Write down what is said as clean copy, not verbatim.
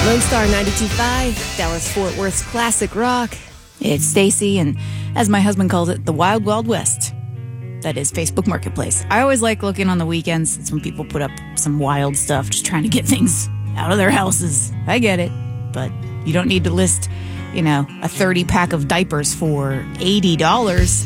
Lone Star 92.5, Dallas-Fort Worth's classic rock. It's Stacy, and as my husband calls it, the Wild Wild West. That is Facebook Marketplace. I always like looking on the weekends. It's when people put up some wild stuff, just trying to get things out of their houses. I get it, but you don't need to list, a 30-pack of diapers for $80.